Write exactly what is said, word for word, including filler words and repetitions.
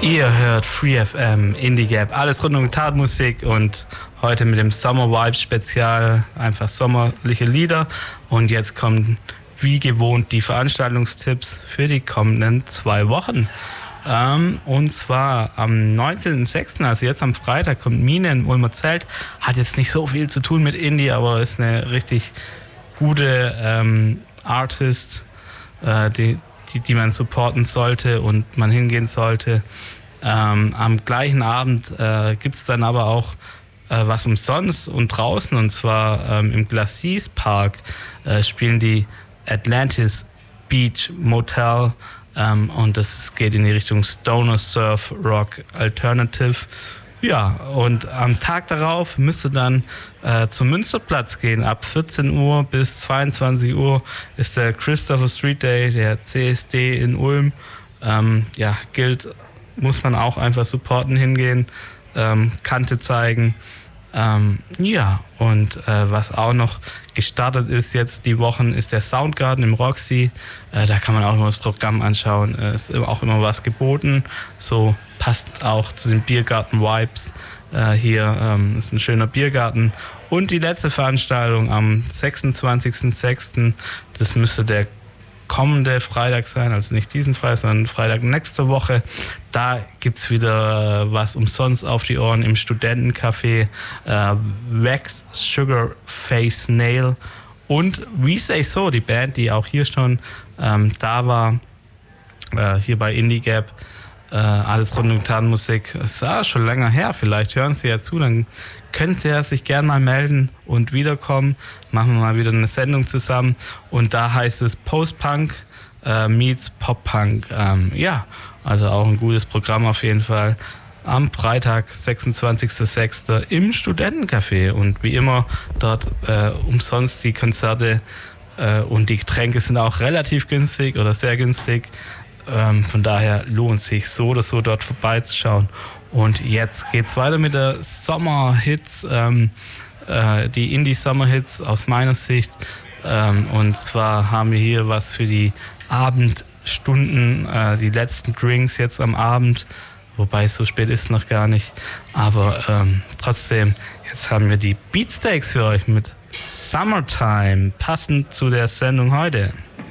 Ihr hört Free F M, Indie Gap, alles rund um Gitarrenmusik und heute mit dem Summer Vibes Spezial, einfach sommerliche Lieder. Und jetzt kommen wie gewohnt die Veranstaltungstipps für die kommenden zwei Wochen. Ähm, und zwar am neunzehnten sechsten, also jetzt am Freitag, kommt Mine in Ulmer Zelt. Hat jetzt nicht so viel zu tun mit Indie, aber ist eine richtig gute ähm, Artist, äh, die Die, die man supporten sollte und man hingehen sollte. Ähm, am gleichen Abend äh, gibt es dann aber auch äh, was umsonst und draußen, und zwar ähm, im Glacis Park äh, spielen die Atlantis Beach Motel ähm, und das ist, geht in die Richtung Stoner Surf Rock Alternative. Ja, und am Tag darauf müsst ihr dann äh, zum Münsterplatz gehen. Ab vierzehn Uhr bis zweiundzwanzig Uhr ist der Christopher Street Day, der C S D in Ulm. Ähm, ja, gilt, muss man auch einfach supporten, hingehen, ähm, Kante zeigen. Ähm, ja, und äh, was auch noch gestartet ist jetzt die Wochen, ist der Soundgarden im Roxy. Äh, da kann man auch noch das Programm anschauen. Äh, ist auch immer was geboten. So passt auch zu den Biergarten-Vibes. Äh, hier ähm, ist ein schöner Biergarten. Und die letzte Veranstaltung am sechsundzwanzigsten sechsten Das müsste der kommende Freitag sein, also nicht diesen Freitag, sondern Freitag nächste Woche. Da gibt es wieder was umsonst auf die Ohren im Studentencafé. Äh, Wax Sugar Face Nail und We Say So, die Band, die auch hier schon ähm, da war, äh, hier bei Indie Gap. Äh, alles rund um Gitarrenmusik. Es ist ah, schon länger her, vielleicht hören Sie ja zu, dann können Sie ja sich gerne mal melden und wiederkommen. Machen wir mal wieder eine Sendung zusammen. Und da heißt es Post-Punk äh, meets Pop-Punk. Ähm, ja, also auch ein gutes Programm auf jeden Fall. Am Freitag, sechsundzwanzigsten sechsten im Studentencafé. Und wie immer dort äh, umsonst die Konzerte äh, und die Getränke sind auch relativ günstig oder sehr günstig. Ähm, von daher lohnt es sich so oder so dort vorbeizuschauen. Und jetzt geht's weiter mit der Sommerhits, ähm, äh, die Indie-Sommerhits aus meiner Sicht. Ähm, und zwar haben wir hier was für die Abendstunden, äh, die letzten Drinks jetzt am Abend. Wobei so spät ist noch gar nicht. Aber ähm, trotzdem, jetzt haben wir die Beatsteaks für euch mit Summertime, passend zu der Sendung heute.